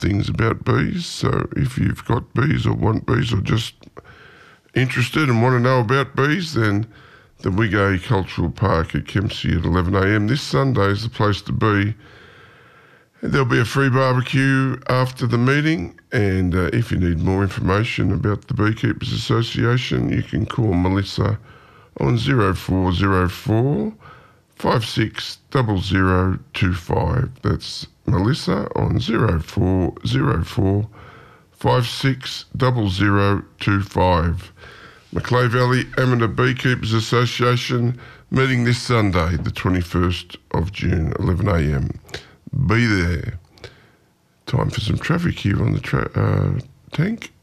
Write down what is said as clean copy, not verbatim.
things about bees. So if you've got bees or want bees or just interested and want to know about bees, then the Wigay Cultural Park at Kempsey at 11 a.m. this Sunday is the place to be. There'll be a free barbecue after the meeting, and if you need more information about the Beekeepers Association, you can call Melissa on 0404 560025. That's Melissa on 0404 560025. Macleay Valley Amateur Beekeepers Association meeting this Sunday, the 21st of June, 11 a.m. Be there. Time for some traffic here on the tank.